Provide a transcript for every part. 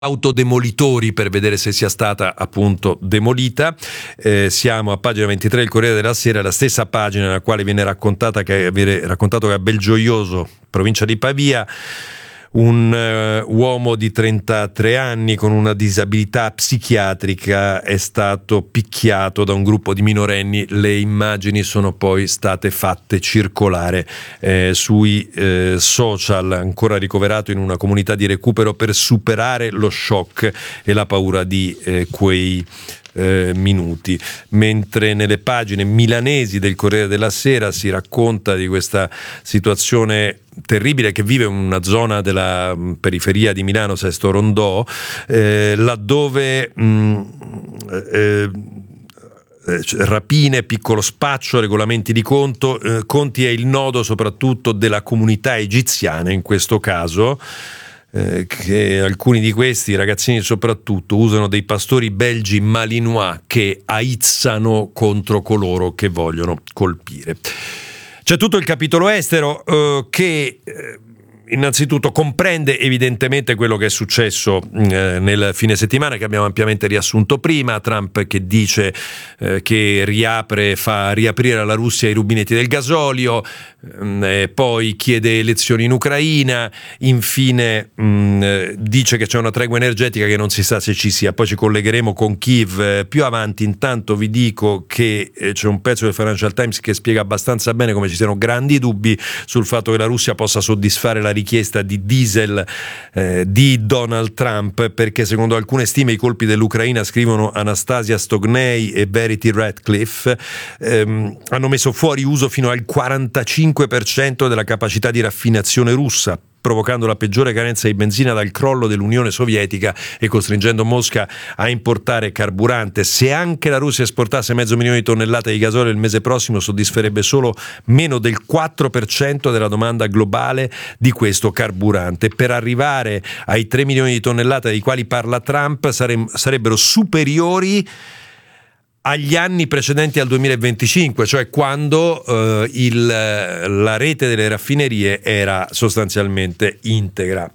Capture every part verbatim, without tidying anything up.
autodemolitori per vedere se sia stata appunto demolita. Eh, siamo a pagina ventitré del Corriere della Sera, la stessa pagina nella quale viene raccontata che, viene raccontato che a Belgioioso, provincia di Pavia, un uh, uomo di trentatré anni con una disabilità psichiatrica è stato picchiato da un gruppo di minorenni. Le immagini sono poi state fatte circolare eh, sui eh, social. Ancora ricoverato in una comunità di recupero per superare lo shock e la paura di eh, quei Eh, minuti, mentre nelle pagine milanesi del Corriere della Sera si racconta di questa situazione terribile che vive una zona della periferia di Milano, Sesto Rondò, eh, laddove mh, eh, rapine, piccolo spaccio, regolamenti di conto, eh, conti è il nodo soprattutto della comunità egiziana in questo caso. Eh, che alcuni di questi ragazzini soprattutto usano dei pastori belgi malinois che aizzano contro coloro che vogliono colpire. C'è tutto il capitolo estero eh, che eh, innanzitutto comprende evidentemente quello che è successo eh, nel fine settimana, che abbiamo ampiamente riassunto prima. Trump che dice eh, che riapre, fa riaprire alla Russia i rubinetti del gasolio, eh, poi chiede elezioni in Ucraina, infine mh, dice che c'è una tregua energetica che non si sa se ci sia. Poi ci collegheremo con Kiev eh, più avanti. Intanto vi dico che eh, c'è un pezzo del Financial Times che spiega abbastanza bene come ci siano grandi dubbi sul fatto che la Russia possa soddisfare la richiesta di diesel eh, di Donald Trump, perché secondo alcune stime i colpi dell'Ucraina, scrivono Anastasia Stognei e Verity Ratcliffe, ehm, hanno messo fuori uso fino al quarantacinque per cento della capacità di raffinazione russa, provocando la peggiore carenza di benzina dal crollo dell'Unione Sovietica e costringendo Mosca a importare carburante. Se anche la Russia esportasse mezzo milione di tonnellate di gasolio il mese prossimo, soddisferebbe solo meno del quattro per cento della domanda globale di questo carburante. Per arrivare ai tre milioni di tonnellate dei quali parla Trump sare- sarebbero superiori agli anni precedenti al duemilaventicinque, cioè quando eh, il, la rete delle raffinerie era sostanzialmente integra.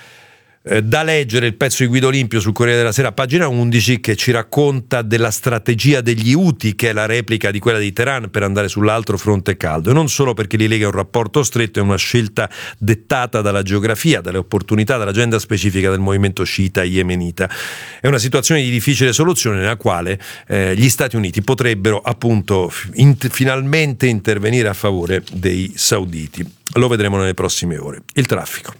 Eh, da leggere il pezzo di Guido Olimpio sul Corriere della Sera, pagina undici, che ci racconta della strategia degli Houthi, che è la replica di quella di Teheran per andare sull'altro fronte caldo, e non solo perché li lega un rapporto stretto, è una scelta dettata dalla geografia, dalle opportunità, dall'agenda specifica del movimento sciita yemenita. È una situazione di difficile soluzione nella quale eh, gli Stati Uniti potrebbero appunto in- finalmente intervenire a favore dei sauditi. Lo vedremo nelle prossime ore. Il traffico.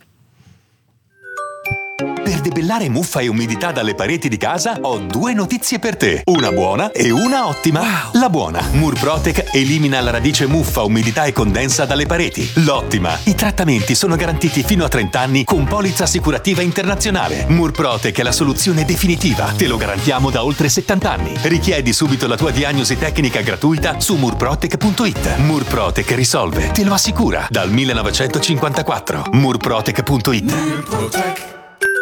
Per debellare muffa e umidità dalle pareti di casa ho due notizie per te, una buona e una ottima. Wow. La buona: Murprotec elimina la radice muffa, umidità e condensa dalle pareti. L'ottima: i trattamenti sono garantiti fino a trenta anni con polizza assicurativa internazionale. Murprotec è la soluzione definitiva, te lo garantiamo da oltre settanta anni. Richiedi subito la tua diagnosi tecnica gratuita su murprotec punto it. Murprotec risolve, te lo assicura, dal millenovecentocinquantaquattro. murprotec punto it. Murprotec.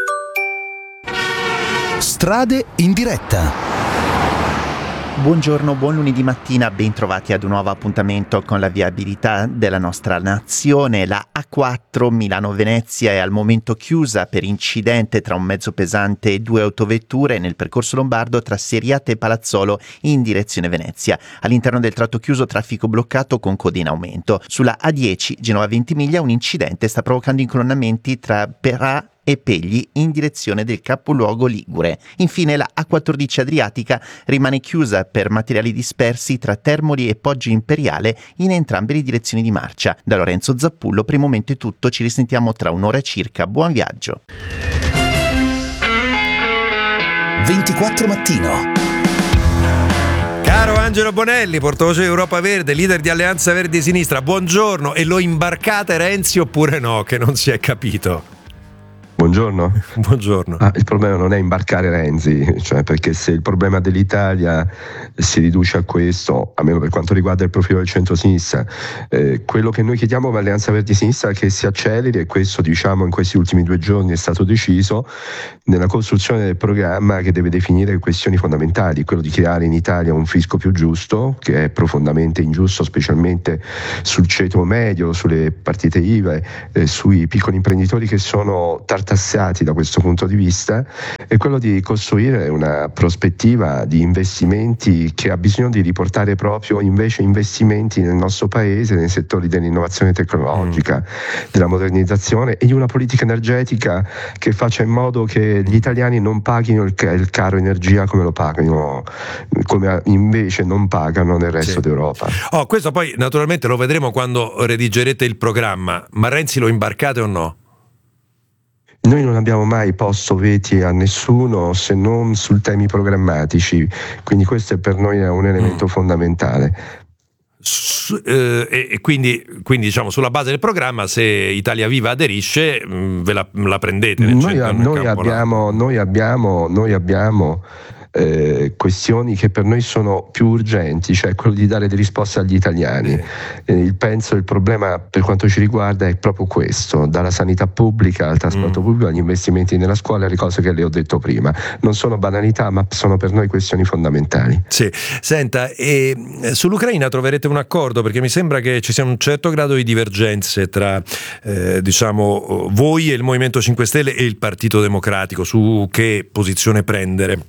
Strade in diretta. Buongiorno, buon lunedì mattina, ben trovati ad un nuovo appuntamento con la viabilità della nostra nazione. La A quattro Milano-Venezia è al momento chiusa per incidente tra un mezzo pesante e due autovetture nel percorso lombardo tra Seriate e Palazzolo in direzione Venezia. All'interno del tratto chiuso traffico bloccato con code in aumento. Sulla A dieci Genova-Ventimiglia un incidente sta provocando incolonnamenti tra Perà e Pegli in direzione del capoluogo ligure. Infine la A quattordici Adriatica rimane chiusa per materiali dispersi tra Termoli e Poggio Imperiale in entrambe le direzioni di marcia. Da Lorenzo Zappullo per il momento è tutto, ci risentiamo tra un'ora circa. Buon viaggio. ventiquattro Mattino. Caro Angelo Bonelli, portavoce di Europa Verde, leader di Alleanza Verdi Sinistra, buongiorno. E lo imbarcate Renzi oppure no, che non si è capito? Buongiorno. Buongiorno. Ah, il problema non è imbarcare Renzi, cioè, perché se il problema dell'Italia si riduce a questo, almeno per quanto riguarda il profilo del centro-sinistra, eh, quello che noi chiediamo come Alleanza Verdi Sinistra è che si acceleri, e questo diciamo in questi ultimi due giorni è stato deciso, nella costruzione del programma che deve definire questioni fondamentali, quello di creare in Italia un fisco più giusto, che è profondamente ingiusto specialmente sul ceto medio, sulle partite I V A, eh, sui piccoli imprenditori che sono tartassati passati da questo punto di vista, è quello di costruire una prospettiva di investimenti che ha bisogno di riportare proprio invece investimenti nel nostro paese, nei settori dell'innovazione tecnologica, mm. della modernizzazione e di una politica energetica che faccia in modo che gli italiani non paghino il, il caro energia come lo pagano, come invece non pagano nel resto sì. d'Europa. Oh, questo poi naturalmente lo vedremo quando redigerete il programma, ma Renzi lo imbarcate o no? Noi non abbiamo mai posto veti a nessuno se non su temi programmatici, quindi questo è per noi un elemento mm. fondamentale. Su, eh, e quindi, quindi diciamo sulla base del programma, se Italia Viva aderisce ve la, la prendete nel noi, centro, noi, abbiamo, noi abbiamo noi abbiamo Eh, questioni che per noi sono più urgenti, cioè quello di dare delle risposte agli italiani. Eh, il, penso il problema per quanto ci riguarda è proprio questo, dalla sanità pubblica al trasporto mm. pubblico, agli investimenti nella scuola, alle cose che le ho detto prima. Non sono banalità, ma sono per noi questioni fondamentali. Sì, senta, e sull'Ucraina troverete un accordo, perché mi sembra che ci sia un certo grado di divergenze tra eh, diciamo voi e il Movimento cinque Stelle e il Partito Democratico su che posizione prendere.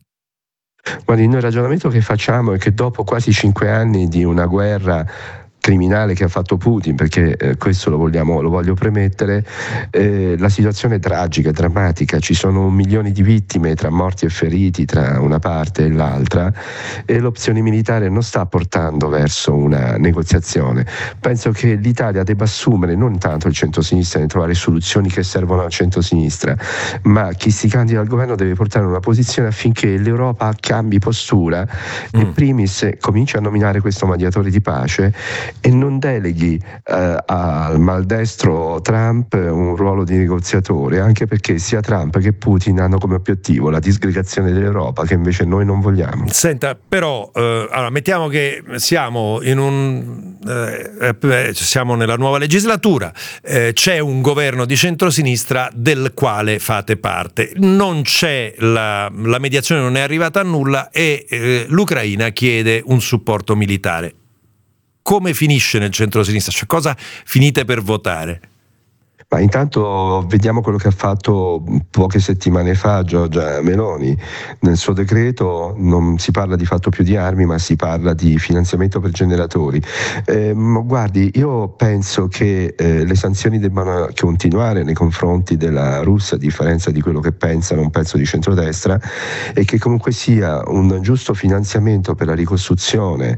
Guardi, noi il ragionamento che facciamo è che dopo quasi cinque anni di una guerra criminale che ha fatto Putin, perché eh, questo lo vogliamo, lo voglio premettere, eh, la situazione è tragica, è drammatica, ci sono milioni di vittime tra morti e feriti tra una parte e l'altra, e l'opzione militare non sta portando verso una negoziazione. Penso che l'Italia debba assumere non tanto il centro-sinistra nel trovare soluzioni che servono al centro-sinistra, ma chi si candida al governo deve portare una posizione affinché l'Europa cambi postura mm. e primis cominci a nominare questo mediatore di pace e non deleghi eh, al maldestro Trump un ruolo di negoziatore, anche perché sia Trump che Putin hanno come obiettivo la disgregazione dell'Europa, che invece noi non vogliamo. Senta, però eh, allora, mettiamo che siamo in un eh, eh, siamo nella nuova legislatura, eh, c'è un governo di centrosinistra del quale fate parte, non c'è la, la mediazione non è arrivata a nulla e eh, l'Ucraina chiede un supporto militare. Come finisce nel centro-sinistra? Cioè, cosa finite per votare? Ma intanto vediamo quello che ha fatto poche settimane fa Giorgia Meloni. Nel suo decreto non si parla di fatto più di armi, ma si parla di finanziamento per generatori. Eh, guardi, io penso che eh, le sanzioni debbano continuare nei confronti della Russia, a differenza di quello che pensano un pezzo di centrodestra, e che comunque sia un giusto finanziamento per la ricostruzione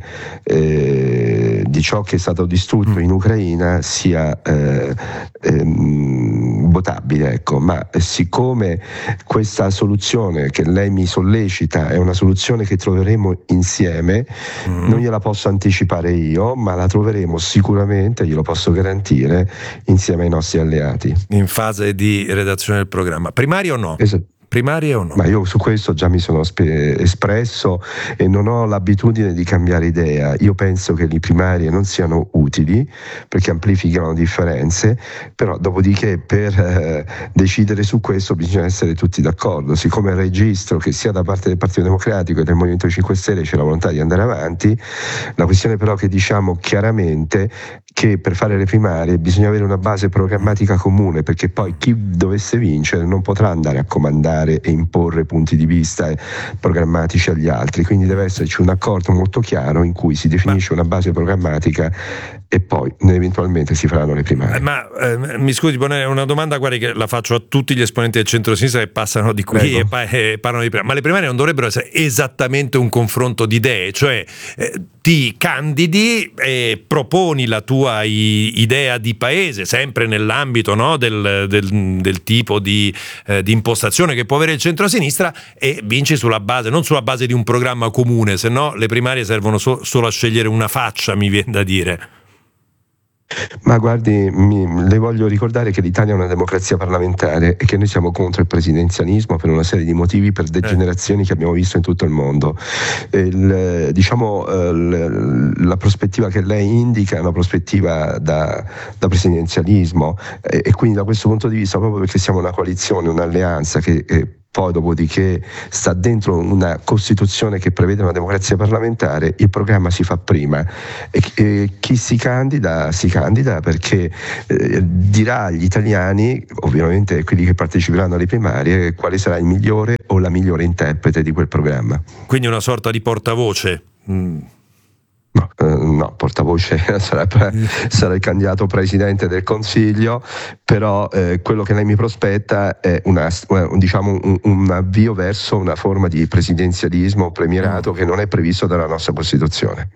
eh, di ciò che è stato distrutto in Ucraina sia eh, eh, votabile, ecco. Ma siccome questa soluzione che lei mi sollecita è una soluzione che troveremo insieme, mm. non gliela posso anticipare io, ma la troveremo sicuramente, glielo posso garantire, insieme ai nostri alleati. In fase di redazione del programma. Primario o no? Esatto. Primarie o no? Ma io su questo già mi sono spe- espresso e non ho l'abitudine di cambiare idea. Io penso che le primarie non siano utili perché amplificano differenze, però dopodiché per eh, decidere su questo bisogna essere tutti d'accordo. Siccome registro che sia da parte del Partito Democratico che del Movimento cinque Stelle c'è la volontà di andare avanti, la questione però è che diciamo chiaramente che per fare le primarie bisogna avere una base programmatica comune, perché poi chi dovesse vincere non potrà andare a comandare e imporre punti di vista programmatici agli altri, quindi deve esserci un accordo molto chiaro in cui si definisce una base programmatica e poi eventualmente si faranno le primarie. Ma eh, mi scusi, è una domanda, guardi, che la faccio a tutti gli esponenti del centro-sinistra che passano di qui e, pa- e parlano di primarie. Ma le primarie non dovrebbero essere esattamente un confronto di idee, cioè eh, ti candidi e proponi la tua i- idea di paese, sempre nell'ambito, no, del, del, del tipo di, eh, di impostazione che può avere il centro-sinistra, e vinci sulla base, non sulla base di un programma comune, se no le primarie servono so- solo a scegliere una faccia, mi viene da dire. Ma guardi, mi, le voglio ricordare che l'Italia è una democrazia parlamentare e che noi siamo contro il presidenzialismo per una serie di motivi, per degenerazioni che abbiamo visto in tutto il mondo. Il, diciamo l, la prospettiva che lei indica è una prospettiva da, da presidenzialismo e, e quindi da questo punto di vista, proprio perché siamo una coalizione, un'alleanza che, che poi dopodiché sta dentro una Costituzione che prevede una democrazia parlamentare, il programma si fa prima e, e chi si candida si candida perché eh, dirà agli italiani, ovviamente quelli che parteciperanno alle primarie, quale sarà il migliore o la migliore interprete di quel programma. Quindi una sorta di portavoce. Mm. No, eh, no, portavoce sarà, sarà il candidato presidente del Consiglio, però eh, quello che lei mi prospetta è una, diciamo, un, un avvio verso una forma di presidenzialismo, premierato che non è previsto dalla nostra Costituzione.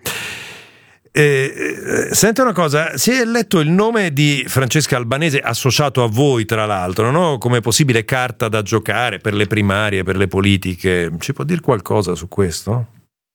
Eh, eh, senta una cosa, si è letto il nome di Francesca Albanese associato a voi, tra l'altro, no? Come possibile carta da giocare per le primarie, per le politiche. Ci può dire qualcosa su questo?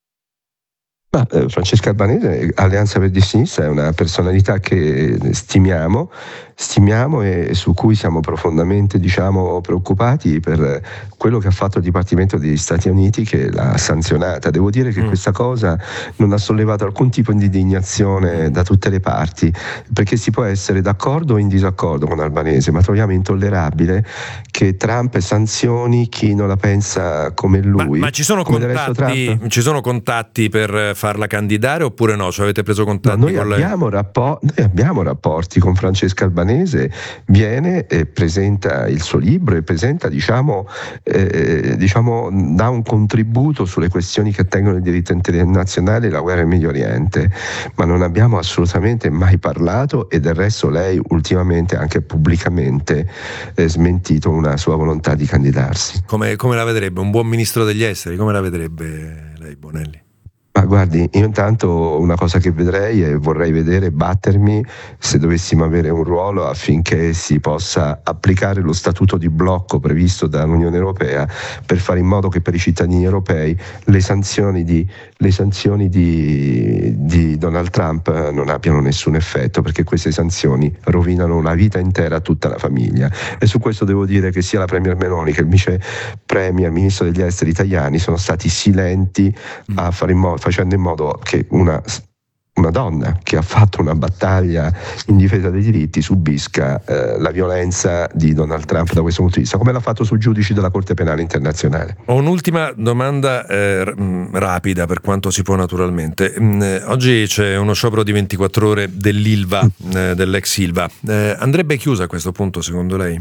Ma, eh, Francesca Albanese, Alleanza Verdi e Sinistra, è una personalità che stimiamo, stimiamo e su cui siamo profondamente, diciamo, preoccupati per quello che ha fatto il Dipartimento degli Stati Uniti, che l'ha sanzionata. Devo dire che mm. questa cosa non ha sollevato alcun tipo di indignazione da tutte le parti, perché si può essere d'accordo o in disaccordo con Albanese, ma troviamo intollerabile che Trump sanzioni chi non la pensa come lui. Ma, ma ci sono contatti, ci sono contatti per farla candidare oppure no? Cioè, avete preso contatti no, noi con abbiamo lei? Rapport- noi abbiamo rapporti con Francesca Albanese, viene e presenta il suo libro e presenta, diciamo, eh, diciamo dà un contributo sulle questioni che attengono il diritto internazionale e la guerra in Medio Oriente, ma non abbiamo assolutamente mai parlato e del resto lei ultimamente anche pubblicamente eh, smentito una sua volontà di candidarsi. Come, come la vedrebbe un buon ministro degli esteri? Come la vedrebbe lei, Bonelli? Ma guardi, io intanto una cosa che vedrei e vorrei vedere battermi se dovessimo avere un ruolo affinché si possa applicare lo statuto di blocco previsto dall'Unione Europea per fare in modo che per i cittadini europei le sanzioni di, le sanzioni di, di Donald Trump non abbiano nessun effetto, perché queste sanzioni rovinano la vita intera a tutta la famiglia. E su questo devo dire che sia la Premier Meloni che il Vice Premier, Ministro degli Esteri italiani sono stati silenti a fare in modo facendo in modo che una, una donna che ha fatto una battaglia in difesa dei diritti subisca eh, la violenza di Donald Trump da questo punto di vista, come l'ha fatto sui giudici della Corte Penale Internazionale. Ho un'ultima domanda eh, rapida, per quanto si può naturalmente. Mm, oggi c'è uno sciopero di ventiquattro ore dell'Ilva, eh, dell'ex Ilva. Eh, andrebbe chiusa a questo punto, secondo lei?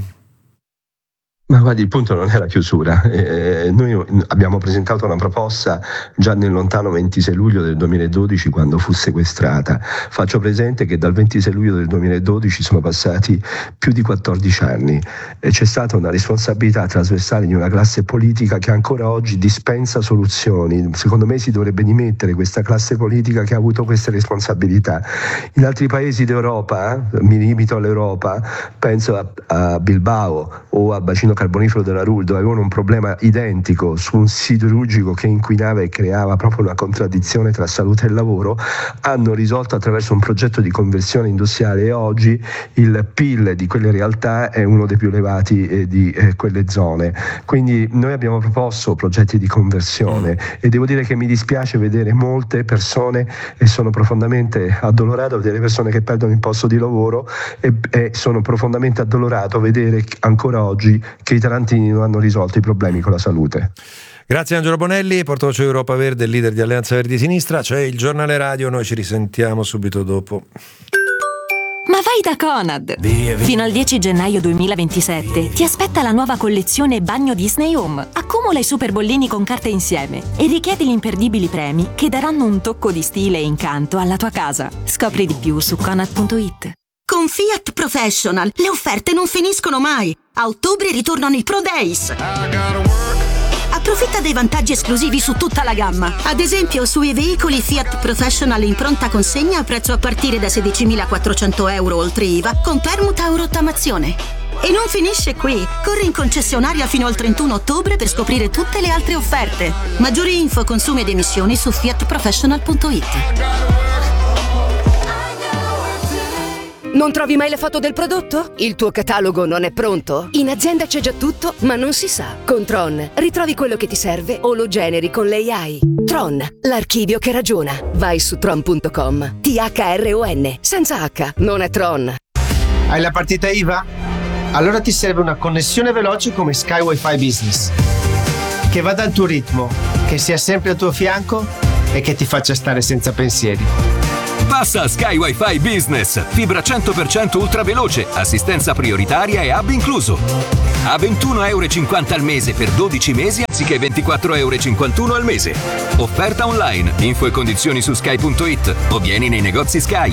Ma guardi, il punto non è la chiusura. Eh, noi abbiamo presentato una proposta già nel lontano ventisei luglio del duemiladodici, quando fu sequestrata. Faccio presente che dal ventisei luglio del duemiladodici sono passati più di quattordici anni e c'è stata una responsabilità trasversale di una classe politica che ancora oggi dispensa soluzioni. Secondo me si dovrebbe dimettere questa classe politica che ha avuto queste responsabilità. In altri paesi d'Europa, mi limito all'Europa, penso a, a Bilbao o a Bacino Carbonifero della Ruhr, dove avevano un problema identico su un siderurgico che inquinava e creava proprio una contraddizione tra salute e lavoro, hanno risolto attraverso un progetto di conversione industriale e oggi il P I L di quelle realtà è uno dei più elevati eh, di eh, quelle zone. Quindi noi abbiamo proposto progetti di conversione e devo dire che mi dispiace vedere molte persone e sono profondamente addolorato a vedere persone che perdono il posto di lavoro e, e sono profondamente addolorato a vedere ancora oggi che i tarantini non hanno risolto i problemi con la salute. Grazie Angelo Bonelli, portavoce Europa Verde, leader di Alleanza Verdi e Sinistra. C'è il giornale radio, noi ci risentiamo subito dopo. Ma vai da Conad! Via, via. Fino al dieci gennaio duemilaventisette ti aspetta la nuova collezione Bagno Disney Home. Accumula i super bollini con carte insieme e richiedi gli imperdibili premi che daranno un tocco di stile e incanto alla tua casa. Scopri di più su conad punto it. Con Fiat Professional le offerte non finiscono mai. A ottobre ritornano i Pro Days. Approfitta dei vantaggi esclusivi su tutta la gamma. Ad esempio, sui veicoli Fiat Professional in pronta consegna a prezzo a partire da sedicimilaquattrocento euro oltre I V A con permuta o rottamazione. E non finisce qui. Corri in concessionaria fino al trentuno ottobre per scoprire tutte le altre offerte. Maggiori info, consumi ed emissioni su fiat professional punto it. Non trovi mai le foto del prodotto? Il tuo catalogo non è pronto? In azienda c'è già tutto, ma non si sa. Con Tron ritrovi quello che ti serve o lo generi con l'A I. Tron, l'archivio che ragiona. Vai su tron punto com. T H R O N, senza H, non è Tron. Hai la partita I V A? Allora ti serve una connessione veloce come Sky Wi-Fi Business. che vada al tuo ritmo, che sia sempre al tuo fianco e che ti faccia stare senza pensieri. Passa a Sky Wi-Fi Business, fibra cento per cento ultraveloce, assistenza prioritaria e hub incluso. A ventuno euro e cinquanta al mese per dodici mesi anziché ventiquattro euro e cinquantuno al mese. Offerta online, info e condizioni su sky punto it o vieni nei negozi Sky.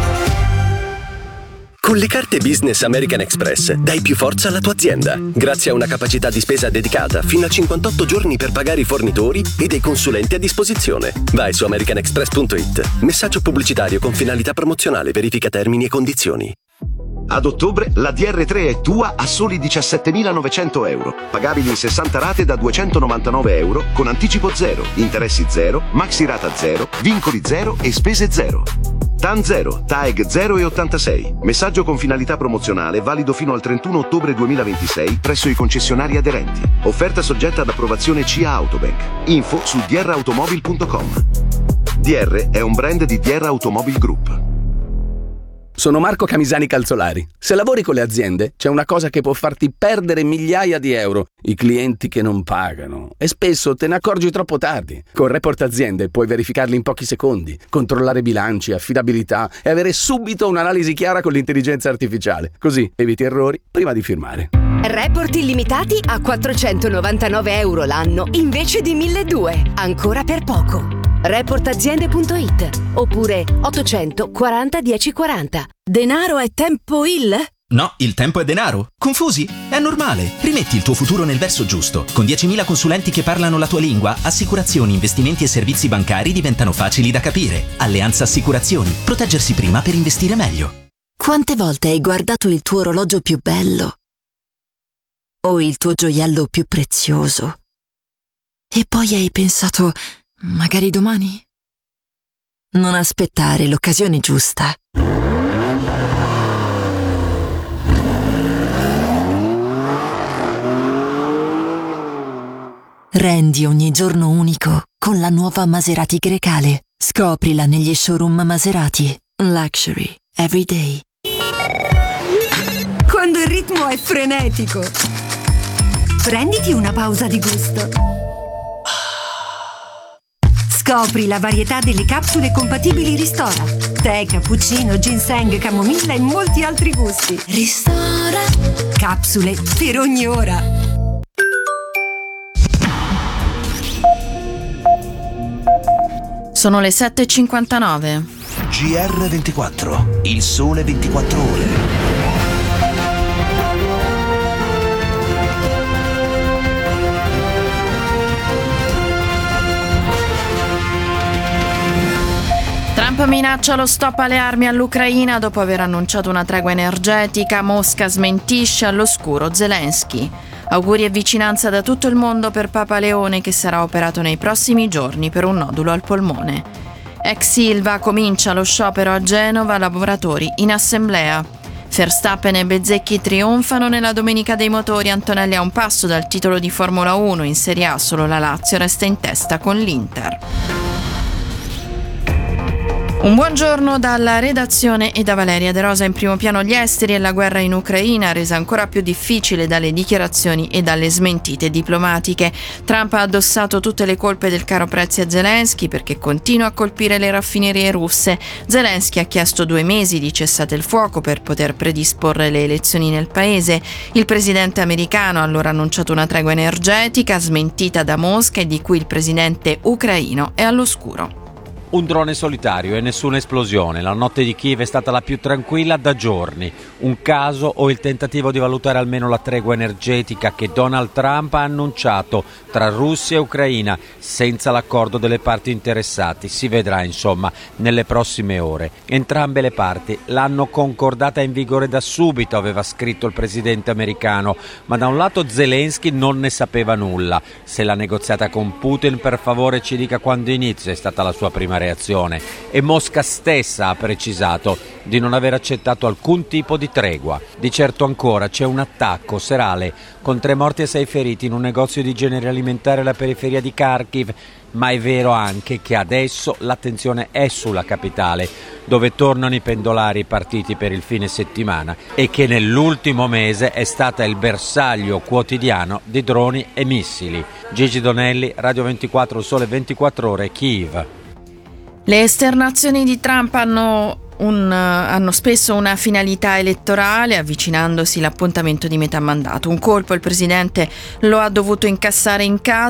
Con le carte Business American Express dai più forza alla tua azienda, grazie a una capacità di spesa dedicata fino a cinquantotto giorni per pagare i fornitori e dei consulenti a disposizione. Vai su american express punto it. Messaggio pubblicitario con finalità promozionale, verifica termini e condizioni. Ad ottobre la D R tre è tua a soli diciassettemilanovecento euro, pagabili in sessanta rate da duecentonovantanove euro con anticipo zero, interessi zero, maxi rata zero, vincoli zero e spese zero. T A N zero, T A E G zero e ottantasei. Messaggio con finalità promozionale valido fino al trentuno ottobre duemilaventisei presso i concessionari aderenti. Offerta soggetta ad approvazione C I A Autobank. Info su d r automobil punto com. D R è un brand di D R Automobile Group. Sono Marco Camisani Calzolari. Se lavori con le aziende, c'è una cosa che può farti perdere migliaia di euro: i clienti che non pagano. E spesso te ne accorgi troppo tardi. Con Report Aziende puoi verificarli in pochi secondi, controllare bilanci, affidabilità e avere subito un'analisi chiara con l'intelligenza artificiale. Così eviti errori prima di firmare. Report illimitati a quattrocentonovantanove euro l'anno invece di milleduecento. Ancora per poco. report aziende punto it oppure ottocento quaranta dieci quaranta. Denaro è tempo il? No, il tempo è denaro. Confusi? È normale. Rimetti il tuo futuro nel verso giusto. Con diecimila consulenti che parlano la tua lingua, assicurazioni, investimenti e servizi bancari diventano facili da capire. Alleanza Assicurazioni. Proteggersi prima per investire meglio. Quante volte hai guardato il tuo orologio più bello? O il tuo gioiello più prezioso? E poi hai pensato, magari domani? Non aspettare l'occasione giusta. Rendi ogni giorno unico con la nuova Maserati Grecale. Scoprila negli showroom Maserati. Luxury every day. Quando il ritmo è frenetico, prenditi una pausa di gusto. Scopri la varietà delle capsule compatibili Ristora. Tè, cappuccino, ginseng, camomilla e molti altri gusti. Ristora. Capsule per ogni ora. Sono le sette e cinquantanove. G R ventiquattro, il sole ventiquattro ore. Trump minaccia lo stop alle armi all'Ucraina dopo aver annunciato una tregua energetica. Mosca smentisce, all'oscuro Zelensky. Auguri e vicinanza da tutto il mondo per Papa Leone, che sarà operato nei prossimi giorni per un nodulo al polmone. Ex Silva comincia lo sciopero a Genova, lavoratori in assemblea. Verstappen e Bezzecchi trionfano nella Domenica dei Motori. Antonelli a un passo dal titolo di Formula uno. In Serie A solo la Lazio resta in testa con l'Inter. Un buongiorno dalla redazione e da Valeria De Rosa. In primo piano gli esteri e la guerra in Ucraina, resa ancora più difficile dalle dichiarazioni e dalle smentite diplomatiche. Trump ha addossato tutte le colpe del caro prezzi a Zelensky perché continua a colpire le raffinerie russe. Zelensky ha chiesto due mesi di cessate il fuoco per poter predisporre le elezioni nel paese. Il presidente americano ha allora annunciato una tregua energetica smentita da Mosca e di cui il presidente ucraino è all'oscuro. Un drone solitario e nessuna esplosione. La notte di Kiev è stata la più tranquilla da giorni. Un caso o il tentativo di valutare almeno la tregua energetica che Donald Trump ha annunciato tra Russia e Ucraina senza l'accordo delle parti interessate. Si vedrà insomma nelle prossime ore. Entrambe le parti l'hanno concordata in vigore da subito, aveva scritto il presidente americano, ma da un lato Zelensky non ne sapeva nulla. Se l'ha negoziata con Putin, per favore ci dica quando inizia, è stata la sua prima reazione e Mosca stessa ha precisato di non aver accettato alcun tipo di tregua. Di certo ancora c'è un attacco serale con tre morti e sei feriti in un negozio di generi alimentari alla periferia di Kharkiv, ma è vero anche che adesso l'attenzione è sulla capitale, dove tornano i pendolari partiti per il fine settimana e che nell'ultimo mese è stata il bersaglio quotidiano di droni e missili. Gigi Donelli, Radio ventiquattro, Sole ventiquattro Ore, Kiev. Le esternazioni di Trump hanno Un, hanno spesso una finalità elettorale, avvicinandosi l'appuntamento di metà mandato. Un colpo il presidente lo ha dovuto incassare in casa